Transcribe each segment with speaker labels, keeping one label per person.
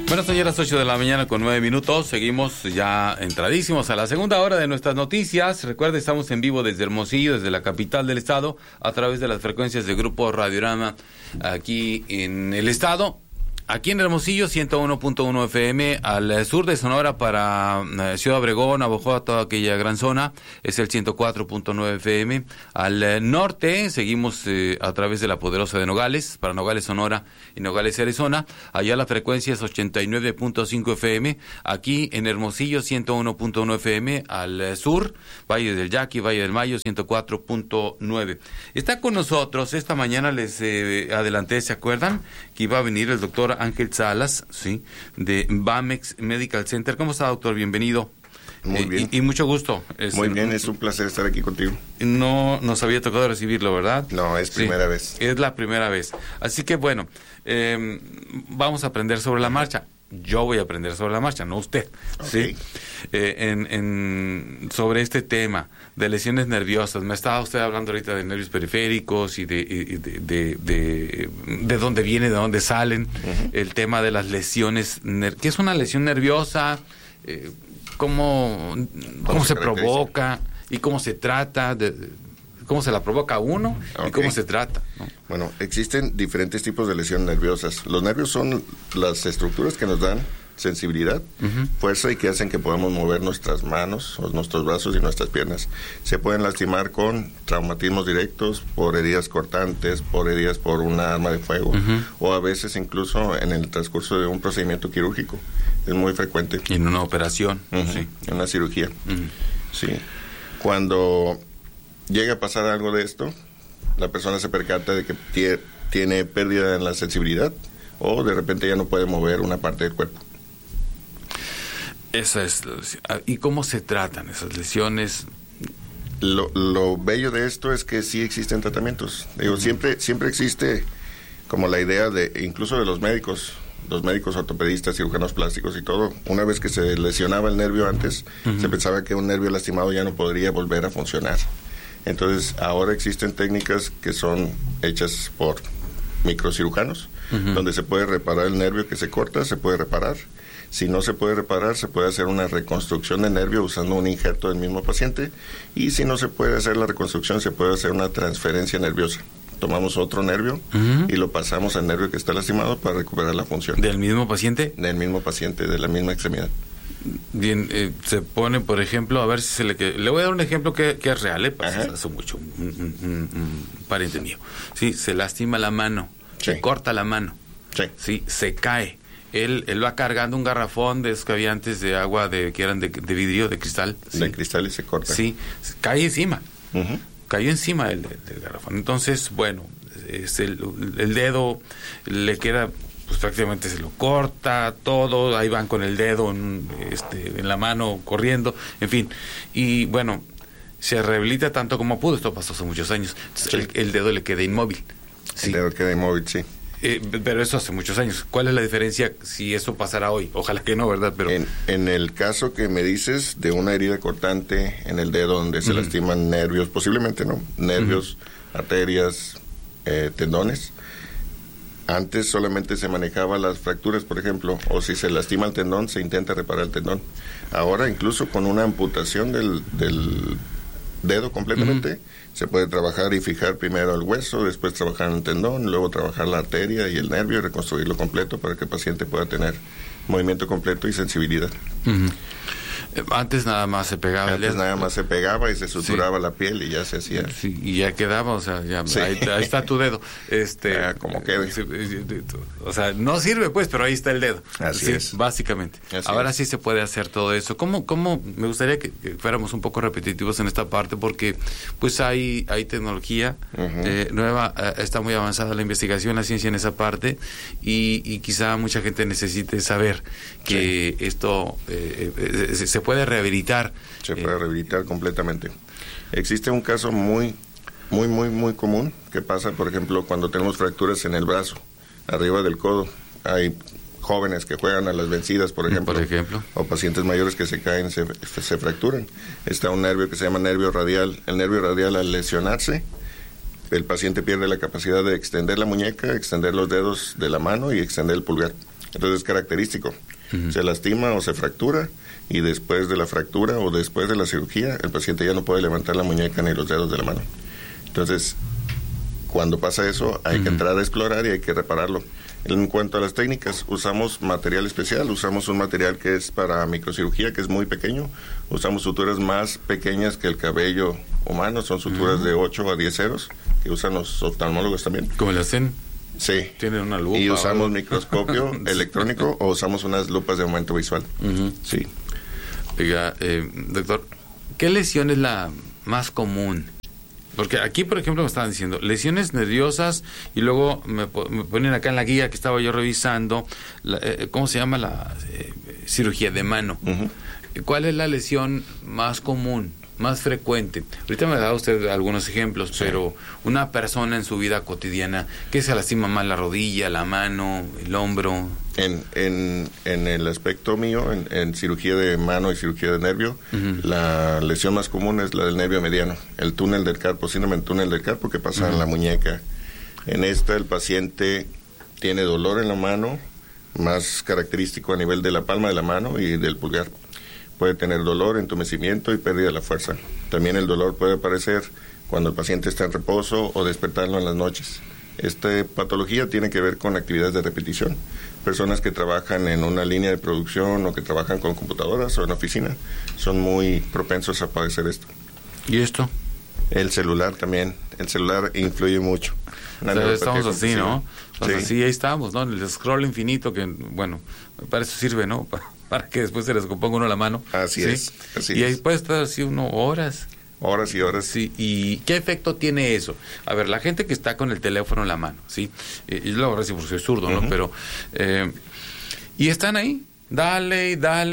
Speaker 1: Bueno, señoras, 8 de la mañana con 9 minutos. Seguimos ya entradísimos a la segunda hora de nuestras noticias. Recuerda, estamos en vivo desde Hermosillo, desde la capital del estado, a través de las frecuencias del Grupo Radiorama aquí en el estado. Aquí en Hermosillo, 101.1 FM, al sur de Sonora para Ciudad Obregón, Navojoa, toda aquella gran zona, es el 104.9 FM. Al norte, seguimos a través de la poderosa de Nogales, para Nogales, Sonora y Nogales, Arizona. Allá la frecuencia es 89.5 FM. Aquí en Hermosillo, 101.1 FM. Al sur, Valle del Yaqui, Valle del Mayo, 104.9. Está con nosotros, esta mañana les adelanté, ¿se acuerdan? Que iba a venir el doctor Ángel Salas, sí, de Bamex Medical Center. ¿Cómo está, doctor? Bienvenido.
Speaker 2: Muy bien.
Speaker 1: Y mucho gusto.
Speaker 2: Muy bien, es un placer estar aquí contigo.
Speaker 1: No nos había tocado recibirlo, ¿verdad?
Speaker 2: No, es primera vez.
Speaker 1: Es la primera vez. Así que bueno, vamos a aprender sobre la marcha. Yo voy a aprender sobre la marcha, no usted.
Speaker 2: Okay.
Speaker 1: ¿Sí? Sobre este tema de lesiones nerviosas. Me estaba usted hablando ahorita de nervios periféricos y de dónde viene, de dónde salen. Uh-huh. El tema de las lesiones. ¿Qué es una lesión nerviosa? ¿Cómo se provoca? ¿Y cómo se trata? ¿Cómo se la provoca uno? Okay. ¿Y cómo se trata? ¿No?
Speaker 2: Bueno, existen diferentes tipos de lesiones nerviosas. Los nervios son las estructuras que nos dan sensibilidad, uh-huh, fuerza y que hacen que podamos mover nuestras manos, o nuestros brazos y nuestras piernas. Se pueden lastimar con traumatismos directos, por heridas cortantes, por heridas por una arma de fuego, uh-huh, o a veces incluso en el transcurso de un procedimiento quirúrgico. Es muy frecuente.
Speaker 1: En una operación.
Speaker 2: Uh-huh,
Speaker 1: sí.
Speaker 2: En una cirugía.
Speaker 1: Uh-huh.
Speaker 2: Sí. Cuando llega a pasar algo de esto, la persona se percata de que tiene pérdida en la sensibilidad o de repente ya no puede mover una parte del cuerpo.
Speaker 1: Esa es. ¿Y cómo se tratan esas lesiones?
Speaker 2: Lo bello de esto es que sí existen tratamientos. Digo, uh-huh, siempre existe como la idea de, incluso de los médicos ortopedistas, cirujanos plásticos y todo, una vez que se lesionaba el nervio antes, uh-huh, se pensaba que un nervio lastimado ya no podría volver a funcionar. Entonces, ahora existen técnicas que son hechas por microcirujanos, uh-huh, donde se puede reparar el nervio que se corta, se puede reparar. Si no se puede reparar, se puede hacer una reconstrucción de nervio usando un injerto del mismo paciente. Y si no se puede hacer la reconstrucción, se puede hacer una transferencia nerviosa. Tomamos otro nervio, uh-huh, y lo pasamos al nervio que está lastimado para recuperar la función.
Speaker 1: ¿Del mismo paciente?
Speaker 2: Del mismo paciente, de la misma extremidad.
Speaker 1: Bien, se pone, por ejemplo, a ver si le voy a dar un ejemplo que es real, hace mucho, un pariente mío. Sí, se lastima la mano,
Speaker 2: sí,
Speaker 1: se corta la mano, sí, se cae. Él va cargando un garrafón de esos que había antes de agua, que eran de vidrio, de cristal. ¿Sí?
Speaker 2: De cristal y se corta.
Speaker 1: Sí, cae encima,
Speaker 2: uh-huh,
Speaker 1: cayó encima del garrafón. Entonces, bueno, el dedo le queda, pues prácticamente se lo corta todo, ahí van con el dedo en la mano corriendo, en fin, y bueno, se rehabilita tanto como pudo. Esto pasó hace muchos años.
Speaker 2: Sí.
Speaker 1: El dedo le queda inmóvil.
Speaker 2: Sí. El dedo queda inmóvil, sí.
Speaker 1: Pero eso hace muchos años. ¿Cuál es la diferencia si eso pasara hoy? Ojalá que no, ¿verdad? Pero
Speaker 2: en el caso que me dices de una herida cortante en el dedo donde se, uh-huh, lastiman nervios, posiblemente no, nervios, uh-huh, arterias, tendones. Antes solamente se manejaba las fracturas, por ejemplo, o si se lastima el tendón, se intenta reparar el tendón. Ahora, incluso con una amputación del dedo completamente, uh-huh, se puede trabajar y fijar primero el hueso, después trabajar en el tendón, luego trabajar la arteria y el nervio y reconstruirlo completo para que el paciente pueda tener movimiento completo y sensibilidad.
Speaker 1: Uh-huh. Antes nada más se pegaba.
Speaker 2: Antes nada más se pegaba y se suturaba, sí, la piel y ya se hacía.
Speaker 1: Sí, y ya quedaba, o sea, ya, sí, ahí está tu dedo.
Speaker 2: Como quede.
Speaker 1: O sea, no sirve pues, pero ahí está el dedo.
Speaker 2: Así,
Speaker 1: sí,
Speaker 2: es.
Speaker 1: Básicamente.
Speaker 2: Así
Speaker 1: ahora
Speaker 2: es.
Speaker 1: Sí se puede hacer todo eso. ¿Cómo me gustaría que fuéramos un poco repetitivos en esta parte? Porque pues hay tecnología, uh-huh, nueva, está muy avanzada la investigación, la ciencia en esa parte, y quizá mucha gente necesite saber que, sí, esto se puede rehabilitar.
Speaker 2: Se puede rehabilitar completamente. Existe un caso muy común que pasa, por ejemplo, cuando tenemos fracturas en el brazo, arriba del codo. Hay jóvenes que juegan a las vencidas, por ejemplo, o pacientes mayores que se caen, se fracturan. Está un nervio que se llama nervio radial. El nervio radial, al lesionarse, el paciente pierde la capacidad de extender la muñeca, extender los dedos de la mano y extender el pulgar. Entonces es característico. Se lastima o se fractura, y después de la fractura o después de la cirugía, el paciente ya no puede levantar la muñeca ni los dedos de la mano. Entonces, cuando pasa eso, hay que entrar a explorar y hay que repararlo. En cuanto a las técnicas, usamos material especial, usamos un material que es para microcirugía, que es muy pequeño. Usamos suturas más pequeñas que el cabello humano, son suturas de 8 a 10 ceros, que usan los oftalmólogos también.
Speaker 1: ¿Cómo le hacen?
Speaker 2: Sí.
Speaker 1: Tienen una lupa.
Speaker 2: Y usamos microscopio electrónico o usamos unas lupas de aumento visual. Sí.
Speaker 1: Oiga, doctor, ¿qué lesión es la más común? Porque aquí, por ejemplo, me estaban diciendo lesiones nerviosas y luego me ponen acá en la guía que estaba yo revisando, ¿cómo se llama? La cirugía de mano. ¿Cuál es la lesión más común, más frecuente? Ahorita me da usted algunos ejemplos, sí. Pero una persona en su vida cotidiana, ¿qué se lastima más? ¿La rodilla, la mano, el hombro?
Speaker 2: En el aspecto mío, en cirugía de mano y cirugía de nervio, la lesión más común es la del nervio mediano, el túnel del carpo, síndrome del túnel del carpo, que pasa en la muñeca. En esta el paciente tiene dolor en la mano, más característico a nivel de la palma de la mano y del pulgar. Puede tener dolor, entumecimiento y pérdida de la fuerza. También el dolor puede aparecer cuando el paciente está en reposo o despertarlo en las noches. Esta patología tiene que ver con actividades de repetición. Personas que trabajan en una línea de producción o que trabajan con computadoras o en oficina son muy propensos a padecer esto.
Speaker 1: ¿Y esto?
Speaker 2: El celular también. El celular influye mucho.
Speaker 1: Estamos así, ¿no?
Speaker 2: Sí.
Speaker 1: Así, ahí estamos, ¿no? El scroll infinito que, bueno, para eso sirve, ¿no? Para que después se les componga uno la mano.
Speaker 2: Así es.
Speaker 1: Y ahí puede estar así uno horas.
Speaker 2: Horas y horas.
Speaker 1: Sí, ¿y qué efecto tiene eso? A ver, la gente que está con el teléfono en la mano, ¿sí? Y lo ahora sí porque soy zurdo, ¿no? Pero, y están ahí, dale,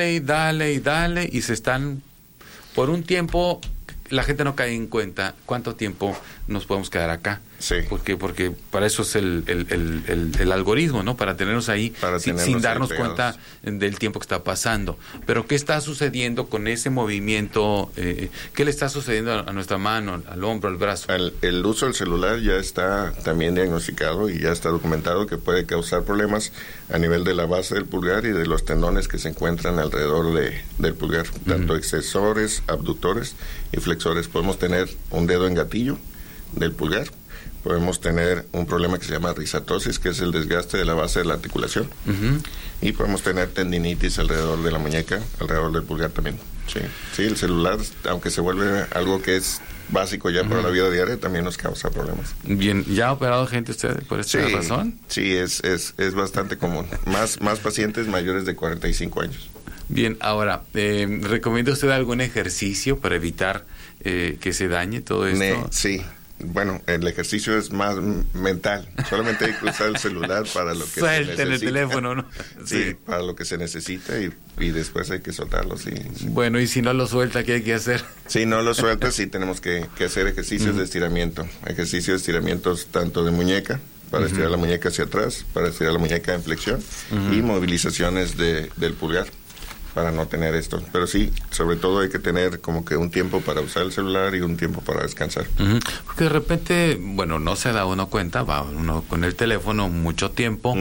Speaker 1: y se están, por un tiempo, la gente no cae en cuenta cuánto tiempo nos podemos quedar acá.
Speaker 2: Sí.
Speaker 1: Porque para eso es el algoritmo, ¿no? Para tenernos ahí sin darnos cuenta del tiempo que está pasando. Pero ¿qué está sucediendo con ese movimiento? ¿Qué le está sucediendo a nuestra mano, al hombro, al brazo?
Speaker 2: El uso del celular ya está también diagnosticado y ya está documentado que puede causar problemas a nivel de la base del pulgar y de los tendones que se encuentran alrededor del pulgar, tanto extensores, abductores y flexores. Podemos tener un dedo en gatillo del pulgar. Podemos tener un problema que se llama risatosis, que es el desgaste de la base de la articulación. Y podemos tener tendinitis alrededor de la muñeca, alrededor del pulgar también. Sí, el celular, aunque se vuelve algo que es básico ya para la vida diaria, también nos causa problemas.
Speaker 1: Bien, ¿ya ha operado gente usted por esta razón?
Speaker 2: Sí, es bastante común. Más pacientes mayores de 45 años.
Speaker 1: Bien, ahora, ¿recomienda usted algún ejercicio para evitar que se dañe todo esto?
Speaker 2: Sí. Bueno, el ejercicio es más mental. Solamente hay que usar el celular para lo que se necesita.
Speaker 1: Suelten el teléfono, ¿no?
Speaker 2: Sí, para lo que se necesita y después hay que soltarlo, sí.
Speaker 1: Bueno, y si no lo suelta, ¿qué hay que hacer?
Speaker 2: Si no lo suelta, sí tenemos que hacer ejercicios de estiramiento. Ejercicios de estiramientos tanto de muñeca, para estirar la muñeca hacia atrás, para estirar la muñeca en flexión, y movilizaciones del pulgar, para no tener esto. Pero sí, sobre todo hay que tener como que un tiempo para usar el celular y un tiempo para descansar.
Speaker 1: Porque de repente, bueno, no se da uno cuenta, va uno con el teléfono mucho tiempo,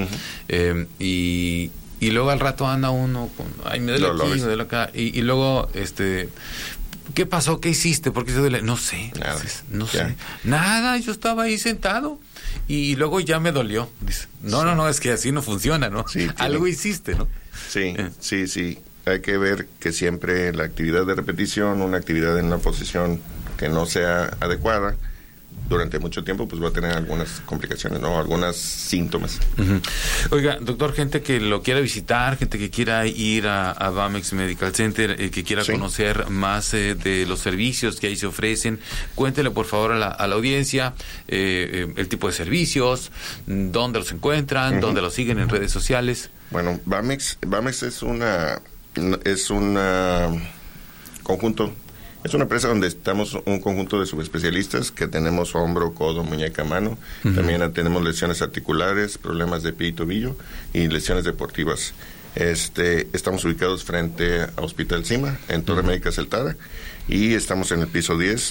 Speaker 1: y luego al rato anda uno con, ay, me duele aquí, me duele acá, y luego, ¿qué pasó? ¿Qué hiciste? ¿Por qué se duele? No sé. No sé. Nada, yo estaba ahí sentado y luego ya me dolió. Dice, no, es que así no funciona, ¿no? Sí, algo hiciste, ¿no?
Speaker 2: Sí. Hay que ver que siempre la actividad de repetición, una actividad en una posición que no sea adecuada, durante mucho tiempo, pues va a tener algunas complicaciones, ¿no? Algunos síntomas.
Speaker 1: Oiga, doctor, gente que lo quiera visitar, gente que quiera ir a Bamex Medical Center, que quiera conocer más de los servicios que ahí se ofrecen, cuéntele por favor a la audiencia el tipo de servicios, dónde los encuentran, dónde los siguen en redes sociales.
Speaker 2: Bueno, Bamex es un conjunto. Es una empresa donde estamos un conjunto de subespecialistas que tenemos hombro, codo, muñeca, mano. También tenemos lesiones articulares, problemas de pie y tobillo y lesiones deportivas. Estamos ubicados frente a Hospital Cima, en Torre Médica Celtada, y estamos en el piso 10,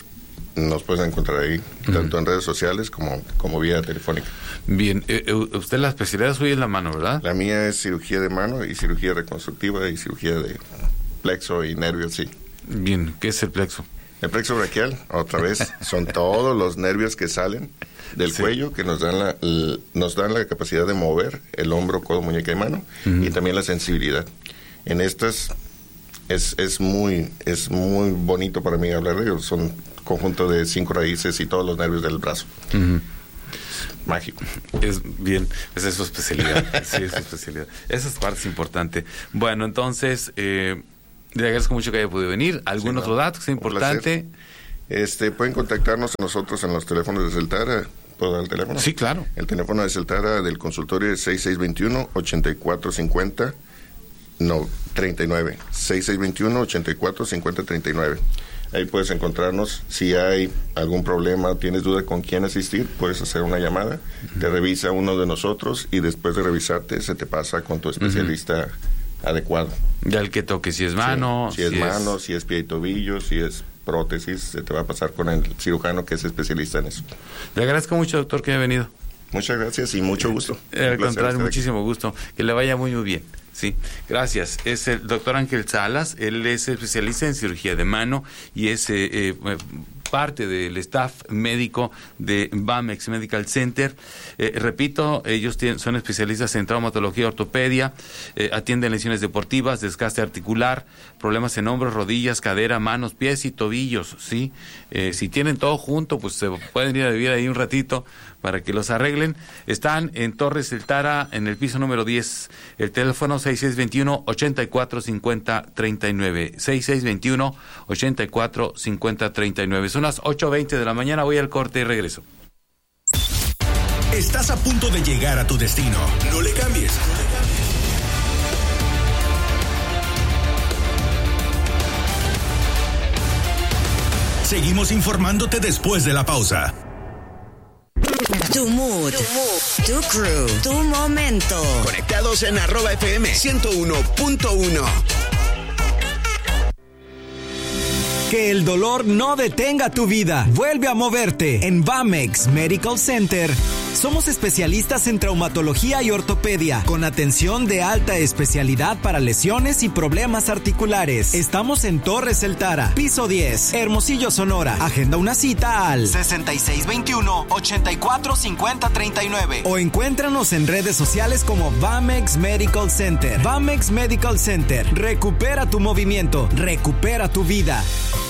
Speaker 2: nos pueden encontrar ahí, tanto en redes sociales como vía telefónica.
Speaker 1: Bien, usted la especialidad suya es la mano, ¿verdad?
Speaker 2: La mía es cirugía de mano y cirugía reconstructiva y cirugía de plexo y nervios, sí.
Speaker 1: Bien, ¿qué es el plexo?
Speaker 2: El plexo braquial, otra vez, son todos los nervios que salen del cuello que nos dan la capacidad de mover el hombro, codo, muñeca y mano, y también la sensibilidad. En estas es muy bonito para mí hablar de ellos. Son conjunto de 5 raíces y todos los nervios del brazo. Mágico.
Speaker 1: Es bien, esa es su especialidad. Sí, es su especialidad. Esa es parte importante. Bueno, entonces, le agradezco mucho que haya podido venir. ¿Algún otro dato que sea importante?
Speaker 2: Pueden contactarnos a nosotros en los teléfonos de Celtara. ¿Puedo dar el teléfono?
Speaker 1: Sí, claro.
Speaker 2: El teléfono de Celtara del consultorio es 6621-8450. No, 39. 6621-8450-39. Ahí puedes encontrarnos. Si hay algún problema, tienes duda con quién asistir, puedes hacer una llamada. Te revisa uno de nosotros y después de revisarte se te pasa con tu especialista adecuado.
Speaker 1: Ya el que toque, si es mano.
Speaker 2: Sí, si es mano, si es pie y tobillo, si es prótesis, se te va a pasar con el cirujano que es especialista en eso.
Speaker 1: Le agradezco mucho, doctor, que haya venido.
Speaker 2: Muchas gracias y mucho gusto.
Speaker 1: Al contrario, muchísimo gusto. Que le vaya muy bien. Sí, gracias. Es el doctor Ángel Salas. Él es especialista en cirugía de mano y es parte del staff médico de Bamex Medical Center. Repito, ellos son especialistas en traumatología, ortopedia, atienden lesiones deportivas, desgaste articular, problemas en hombros, rodillas, cadera, manos, pies y tobillos, ¿sí? Si tienen todo junto, pues se pueden ir a vivir ahí un ratito para que los arreglen. Están en Torres Celtara, en el piso número 10. El teléfono 6621-845039. 6621-845039. Son las 8:20 de la mañana. Voy al corte y regreso.
Speaker 3: Estás a punto de llegar a tu destino. No le cambies. Seguimos informándote después de la pausa.
Speaker 4: Tu mood, tu crew, tu momento.
Speaker 3: Conectados en @FM 101.1.
Speaker 5: Que el dolor no detenga tu vida. Vuelve a moverte. En Bamex Medical Center somos especialistas en traumatología y ortopedia, con atención de alta especialidad para lesiones y problemas articulares. Estamos en Torres Celtara, piso 10, Hermosillo, Sonora. Agenda una cita al 6621-845039 o encuéntranos en redes sociales como Bamex Medical Center. Bamex Medical Center. Recupera tu movimiento. Recupera tu vida.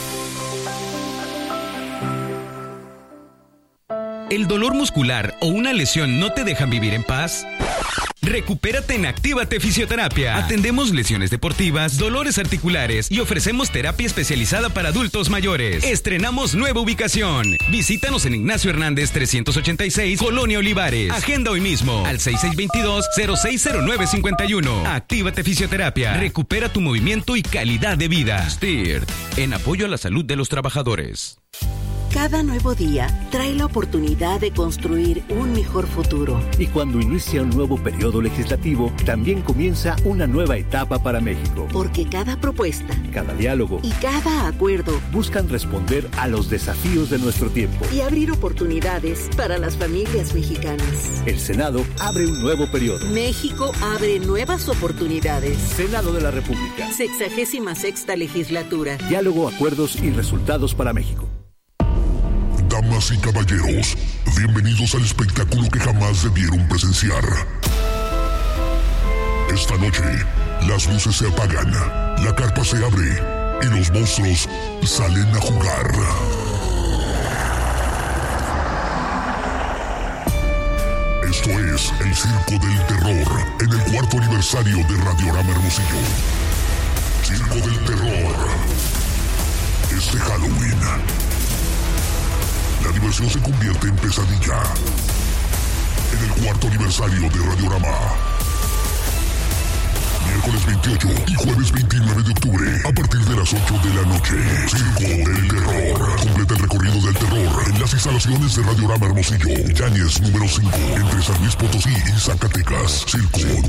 Speaker 6: ¿El dolor muscular o una lesión no te dejan vivir en paz? Recupérate en Actívate Fisioterapia. Atendemos lesiones deportivas, dolores articulares y ofrecemos terapia especializada para adultos mayores. Estrenamos nueva ubicación. Visítanos en Ignacio Hernández 386, Colonia Olivares. Agenda hoy mismo al 6622-060951. Actívate Fisioterapia. Recupera tu movimiento y calidad de vida. STIRT, en apoyo a la salud de los trabajadores.
Speaker 7: Cada nuevo día trae la oportunidad de construir un mejor futuro.
Speaker 8: Y cuando inicia un nuevo periodo legislativo, también comienza una nueva etapa para México.
Speaker 7: Porque cada propuesta,
Speaker 8: cada diálogo
Speaker 7: y cada acuerdo
Speaker 8: buscan responder a los desafíos de nuestro tiempo
Speaker 7: y abrir oportunidades para las familias mexicanas.
Speaker 8: El Senado abre un nuevo periodo.
Speaker 7: México abre nuevas oportunidades.
Speaker 8: Senado de la República.
Speaker 7: 66ª legislatura.
Speaker 8: Diálogo, acuerdos y resultados para México.
Speaker 9: Damas y caballeros, bienvenidos al espectáculo que jamás debieron presenciar. Esta noche, las luces se apagan, la carpa se abre y los monstruos salen a jugar. Esto es el Circo del Terror, en el 4º aniversario de Radiorama Hermosillo. Circo del Terror. Este Halloween, la diversión se convierte en pesadilla. En el 4º aniversario de Radiorama. Miércoles 28 y jueves 29 de octubre, a partir de las 8 de la noche. Circo del Terror. Completa el recorrido del terror en las instalaciones de Radiorama Hermosillo, Yáñez número 5, entre San Luis Potosí y Zacatecas. Circo